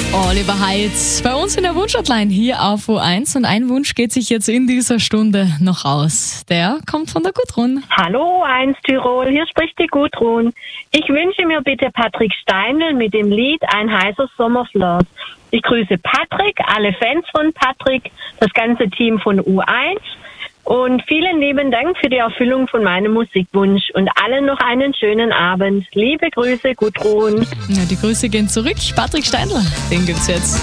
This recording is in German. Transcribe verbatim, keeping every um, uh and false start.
Oliver Heitz bei uns in der Wunschhotline hier auf U eins und ein Wunsch geht sich jetzt in dieser Stunde noch aus. Der kommt von der Gudrun. Hallo U eins Tirol, hier spricht die Gudrun. Ich wünsche mir bitte Patrick Steinl mit dem Lied Ein heißer Sommerflirt. Ich grüße Patrick, alle Fans von Patrick, das ganze Team von U eins und vielen lieben Dank für die Erfüllung von meinem Musikwunsch und allen noch einen schönen Abend. Liebe Grüße, Gudrun. Ja, die Grüße gehen zurück. Patrick Steinl, den gibt's jetzt.